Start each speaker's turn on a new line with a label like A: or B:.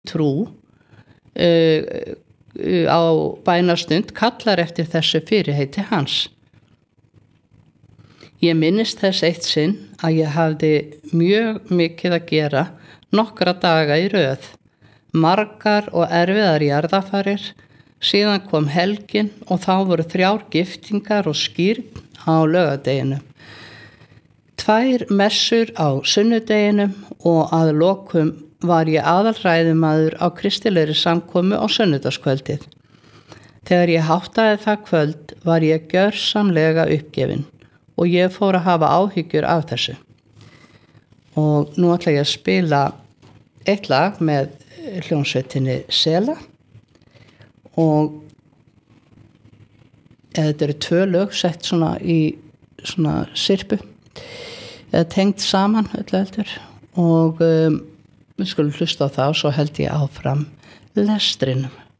A: trú á bænastund kallar eftir þessu fyrirheiti hans. Ég minnist þess eitt sinn að ég hafði mjög mikið að gera nokkra daga í röð, margar og erfiðar jarðarfarir, síðan kom helgin og þá voru 3 giftingar og skírn á laugardeginum, 2 messur á sunnudeginum og að lokum var ég aðalræðumaður á kristilegri samkomu á sunnudagskvöldið. Þegar ég háttaði það kvöld var ég gjörsamlega uppgefin og ég fór að hafa áhyggjur af þessu. Og nú ætla ég að spila eitt lag með hljómsveitinni Sela og þetta eru 2 lög sett svona í svona sirpu eða tengt saman öllu heldur og við skulum hlusta á það og svo held ég áfram lestrinum.